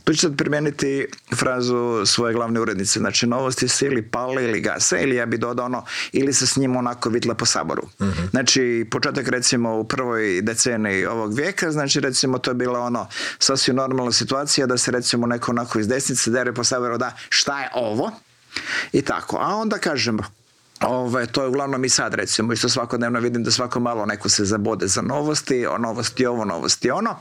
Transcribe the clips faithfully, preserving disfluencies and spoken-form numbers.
Tu ću sad primijeniti frazu svoje glavne urednice. Znači, Novosti se ili pale ili gase, ili ja bi dodao ono, ili se s njim onako vitle po Saboru. Uh-huh. Znači, početak recimo u prvoj deceniji ovog vijeka, znači recimo to je bila ono sasvim normalna situacija da se recimo neko onako iz desnice dere po Saboru da šta je ovo? I tako. A onda kažem, Ove, to je uglavnom i sad recimo, isto svakodnevno vidim da svako malo neko se zabode za novosti, o novosti ovo, novosti ono.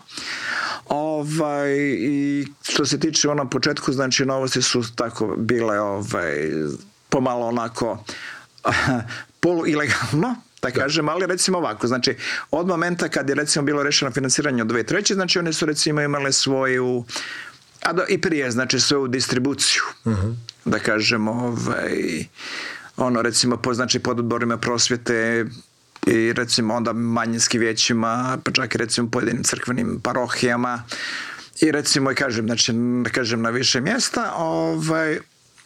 Ovaj, i što se tiče ono početku, znači novosti su tako bile ovaj, pomalo onako polu ilegalno, da kažem, ali recimo ovako, znači od momenta kad je recimo bilo rešeno financiranje od dvije tisuće treće. znači oni su recimo imali svoju, a do, i prije, znači svoju distribuciju, uh-huh. da kažem, ovaj, ono recimo po, znači pod odborima prosvjete i recimo onda manjinskim vijećima, pa čak i recimo pojedinim crkvenim parohijama i recimo i kažem, znači kažem na više mjesta, ovaj,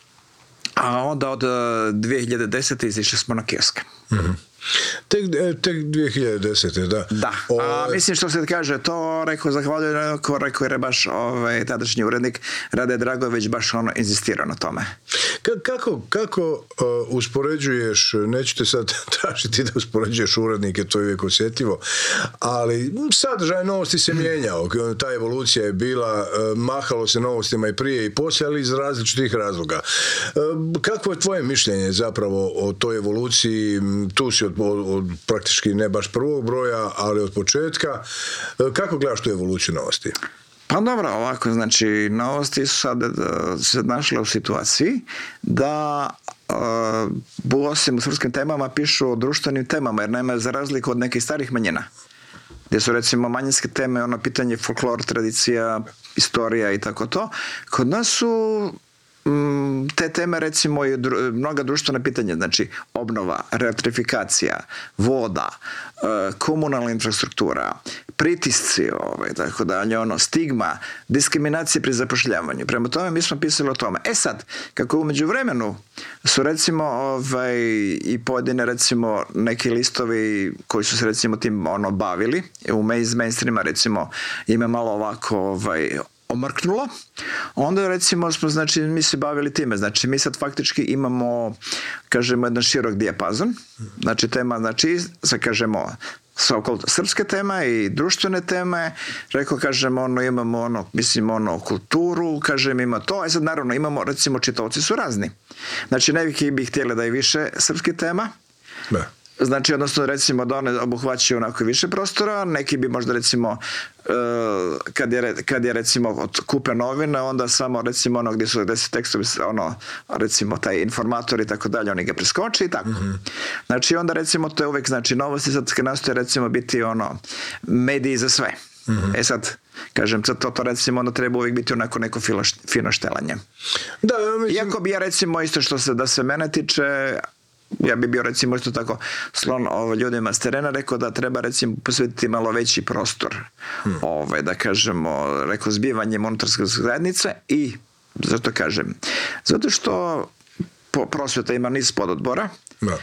a onda od dvije hiljade desete. izišli smo na kioske. Mm-hmm. Tek, tek dvije hiljade desete. da. Da, o... a mislim što se kaže, to rekao, zahvaljujem, rekao je baš ovaj, tadašnji urednik Rade Dragović baš ono inzistirao na tome. Ka- kako kako uh, uspoređuješ, neću te sad tražiti da uspoređuješ urednike, to je uvijek osjetljivo, ali sadržaj novosti se mijenjao, ta evolucija je bila, uh, mahalo se novostima i prije i poslije, ali iz različitih razloga. Uh, kakvo je tvoje mišljenje zapravo o toj evoluciji? Tu si od, od, od praktički ne baš prvog broja, ali od početka. Kako gledaš tu evoluciju novosti? Pa dobro, ovako, znači, novosti su sad se našle u situaciji da uh, osim u srpskim temama pišu o društvenim temama, jer nema za razliku od nekih starih manjina, gdje su recimo manjinske teme, ono pitanje folklor, tradicija, istorija i tako to. Kod nas su te teme recimo i dru, mnoga društvena pitanja, znači obnova, reelektrifikacija, voda, komunalna infrastruktura, pritisci, ovaj, tako dalje, ono, stigma, diskriminacija pri zapošljavanju. Prema tome mi smo pisali o tome. E sad, kako u međuvremenu su recimo ovaj, i pojedine recimo neki listovi koji su se recimo tim ono bavili, u mainstreama recimo ima malo ovako ovaj, omrknulo, onda recimo smo, znači, mi se bavili time, znači mi sad faktički imamo, kažemo, jedan širok dijapazon, znači tema, znači, sad kažemo, srpske teme i društvene teme, rekao, kažemo, ono, imamo ono, mislim, ono, kulturu, kažem, ima to, a sad naravno imamo, recimo, čitaoci su razni, znači neki bi htjeli da je više srpskih tema, ne. Znači, odnosno, recimo, da one obuhvaćaju onako više prostora, neki bi možda, recimo, kad je, kad je recimo, od kupe novine, onda samo, recimo, ono gdje su, gdje su tekstovi, ono, recimo, taj informator i tako dalje, oni ga preskoče i tako. Mm-hmm. Znači, onda, recimo, to je uvijek, znači, novosti sad nastoje, recimo, biti, ono, mediji za sve. Mm-hmm. E sad, kažem, to, to recimo, onda treba uvijek biti onako neko fino štelanje. Da, ja mislim... Iako bi ja, recimo, isto što se, da se mene tiče, ja bi bio recimo isto tako slon o, ljudima s terena, rekao da treba recimo posvetiti malo veći prostor, hmm. ovaj, da kažemo, rekao, zbivanjem unutarske zajednice. I zašto kažem? Zato što prosvjeta ima niz pododbora. Da.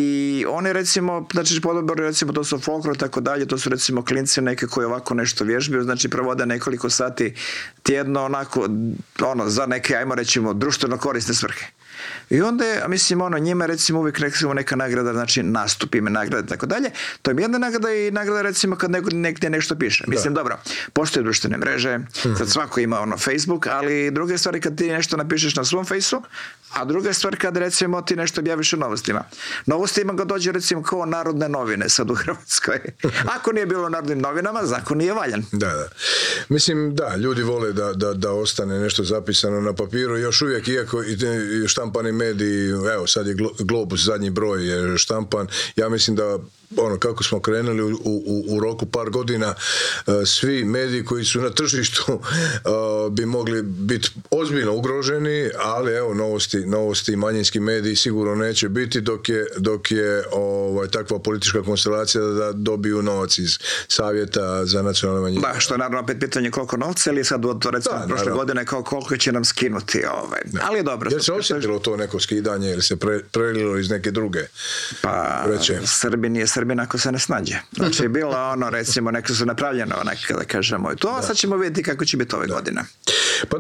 I oni recimo, znači pododbori, recimo to su folklor i tako dalje, to su recimo klinci neke koji ovako nešto vježbaju, znači provode nekoliko sati tjedno onako, ono, za neke, ajmo recimo, društveno korisne svrhe. I onda je, mislim, ono, njima recimo uvijek recimo neka nagrada, znači nastup, ime nagrade i tako dalje, to je jedna nagrada i nagrada recimo kad neko negdje nešto piše. Da. Mislim, dobro, postoje društvene mreže, mm-hmm. sad svako ima ono Facebook, ali druga stvar kad ti nešto napišeš na svom fejsu, a druga stvar kad recimo ti nešto objaviš u novostima. Novostima ga dođe recimo kao Narodne novine sad u Hrvatskoj. Ako nije bilo u Narodnim novinama, zakon nije valjan. Da, da. Mislim, da, ljudi vole da, da, da ostane nešto zapisano na papiru, još uvijek, iako i štampani mediji, evo sad je Globus, zadnji broj je štampan, ja mislim da ono, kako smo krenuli u, u, u roku par godina, uh, svi mediji koji su na tržištu uh, bi mogli biti ozbiljno ugroženi, ali evo, novosti, novosti i manjinski mediji sigurno neće biti dok je, dok je ovaj, takva politička konstelacija da dobiju novac iz Savjeta za nacionalne manjine. Da, što je naravno opet pitanje koliko novca, ili sad od recimo da, prošle godine kao koliko će nam skinuti. Ovaj. Ali je dobro. Jer se osjetilo to neko skidanje ili se pre, prelilo iz neke druge? Pa, reče. Srbi nije Srbin ako se ne snađe. Znači, bilo ono, recimo, neko su napravljeno, nekada kažemo i to, a sad ćemo vidjeti kako će biti ove da. godine. Pa